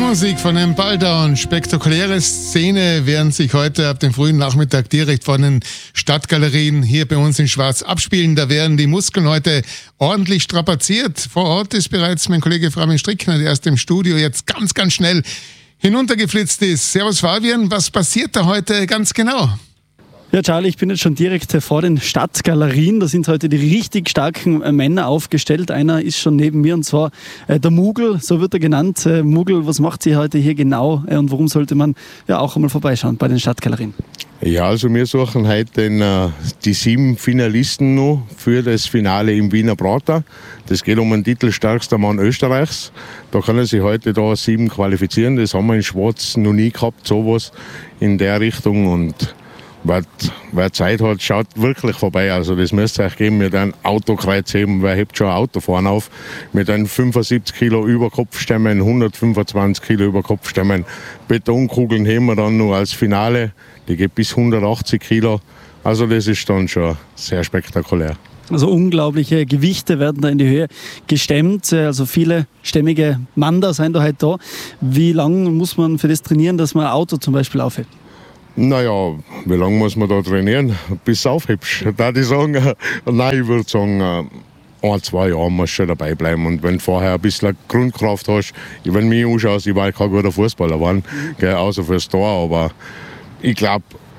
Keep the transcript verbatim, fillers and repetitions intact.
Musik von einem Balldown. Spektakuläre Szene werden sich heute ab dem frühen Nachmittag direkt von den Stadtgalerien hier bei uns in Schwarz abspielen. Da werden die Muskeln heute ordentlich strapaziert. Vor Ort ist bereits mein Kollege Fabian Strickner, der erst im Studio jetzt ganz, ganz schnell hinuntergeflitzt ist. Servus Fabian, was passiert da heute ganz genau? Ja, Charlie, ich bin jetzt schon direkt vor den Stadtgalerien. Da sind heute die richtig starken Männer aufgestellt. Einer ist schon neben mir, und zwar äh, der Mugel, so wird er genannt. Äh, Mugel, was macht sie heute hier genau äh, und warum sollte man ja auch einmal vorbeischauen bei den Stadtgalerien? Ja, also wir suchen heute den, äh, die sieben Finalisten noch für das Finale im Wiener Prater. Das geht um den Titel Stärkster Mann Österreichs. Da können sich heute da sieben qualifizieren. Das haben wir in Schwarz noch nie gehabt, sowas in der Richtung. Und Wer, wer Zeit hat, schaut wirklich vorbei. Also das müsst ihr euch geben. Mit einem Autokreuz heben, wer hebt schon ein Auto vorne auf. Mit einem fünfundsiebzig Kilo Überkopfstämmen, hundertfünfundzwanzig Kilo Überkopfstämmen. Betonkugeln heben wir dann noch als Finale. Die geht bis hundertachtzig Kilo. Also das ist dann schon sehr spektakulär. Also unglaubliche Gewichte werden da in die Höhe gestemmt. Also viele stämmige Männer sind da heute da. Wie lange muss man für das trainieren, dass man ein Auto zum Beispiel aufhebt? Naja, wie lange muss man da trainieren, bis du aufhebst? Da ich sagen, nein, ich würde sagen, ein, zwei Jahre musst du schon dabei bleiben. Und wenn du vorher ein bisschen Grundkraft hast, wenn du mich anschaust, ich war kein guter Fußballer geworden, mhm. außer fürs Tor, aber ich glaube,